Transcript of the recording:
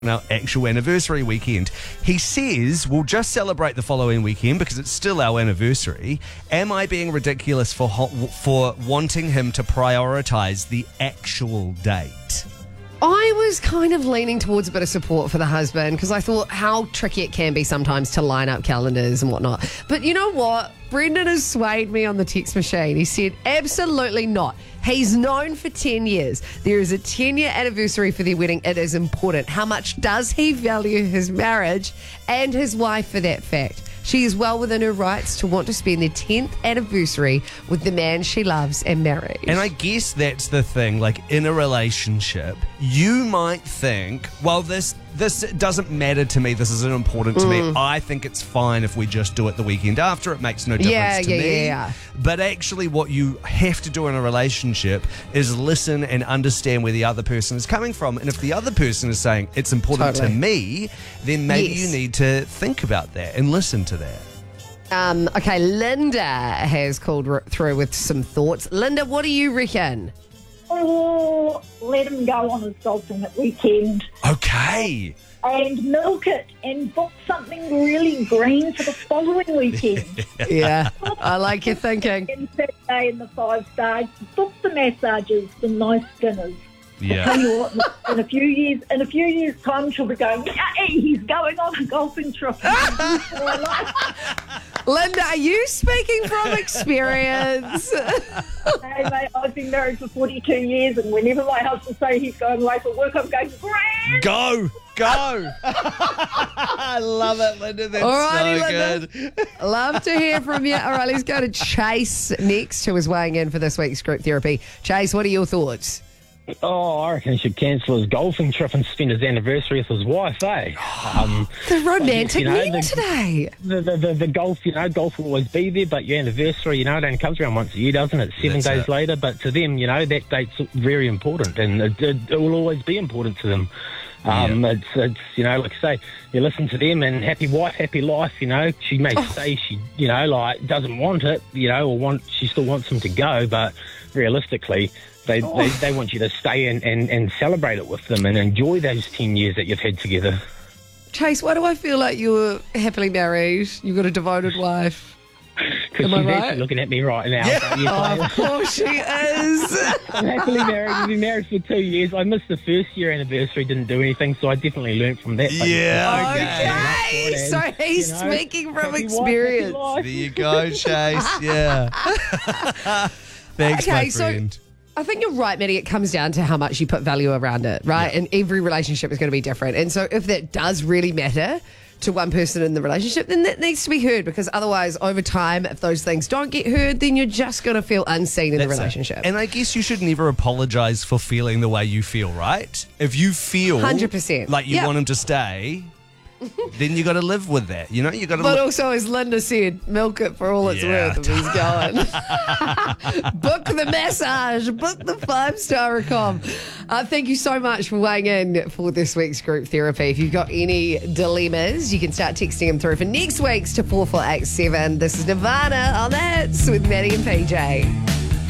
our actual anniversary weekend. He says we'll just celebrate the following weekend because it's still our anniversary. Am I being ridiculous for wanting him to prioritise the actual date? I was kind of leaning towards a bit of support for the husband because I thought how tricky it can be sometimes to line up calendars and whatnot. But you know what? Brendan has swayed me on the text machine. He said, absolutely not. He's known for 10 years. There is a 10-year anniversary for their wedding. It is important. How much does he value his marriage and his wife for that fact? She is well within her rights to want to spend their 10th anniversary with the man she loves and married. And I guess that's the thing, like in a relationship, you might think, well, this doesn't matter to me, this isn't important to me. I think it's fine if we just do it the weekend after, it makes no difference to me. Yeah. But actually what you have to do in a relationship is listen and understand where the other person is coming from. And if the other person is saying it's important to me, then maybe you need to think about that and listen to that. Okay, Linda has called through with some thoughts. Linda, what do you reckon? Oh, let him go on his golfing at weekend. Okay. And milk it and book something really green for the following weekend. Yeah, I like your thinking. And Saturday in the 5 stars, book the massages, the nice dinners. Yeah. I'll tell you what, in a few years' time, she'll be going, hey, he's going on a golfing trip. Linda, are you speaking from experience? Hey, mate, I've been married for 42 years, and whenever my husband says he's going away for work, I'm going, grand! Go! I love it, Linda. That's Alrighty, so Linda. good. Love to hear from you. All right, let's go to Chase next, who is weighing in for this week's group therapy. Chase, what are your thoughts? Oh, I reckon he should cancel his golfing trip and spend his anniversary with his wife, eh? The romantic men the, today. The golf, golf will always be there, but your anniversary, it only comes around once a year, doesn't it? 7 days later, but to them, that date's very important, and it will always be important to them. It's like I say, you listen to them, and happy wife, happy life. She may say she, doesn't want it, or she still wants him to go, but realistically, they want you to stay and celebrate it with them and enjoy those 10 years that you've had together. Chase, why do I feel like you're happily married? You've got a devoted wife. Because she's actually looking at me right now. Yeah. Of course she is. I'm happily married. We've been married for 2 years. I missed the first year anniversary, didn't do anything, so I definitely learnt from that. Okay. So he's speaking from experience. There you go, Chase. Yeah. Thanks, my friend. So I think you're right, Maddie. It comes down to how much you put value around it, right? Yeah. And every relationship is going to be different. And so if that does really matter to one person in the relationship, then that needs to be heard, because otherwise, over time, if those things don't get heard, then you're just going to feel unseen in the relationship. And I guess you should never apologise for feeling the way you feel, right? If you feel 100% like you want him to stay, then you got to live with that. You got to. But also, as Linda said, milk it for all it's worth if he's going. Book the massage. Book the 5-star accom. Thank you so much for weighing in for this week's group therapy. If you've got any dilemmas, you can start texting them through for next week's to 4487. This is Nirvana on the Hits with Maddie and PJ.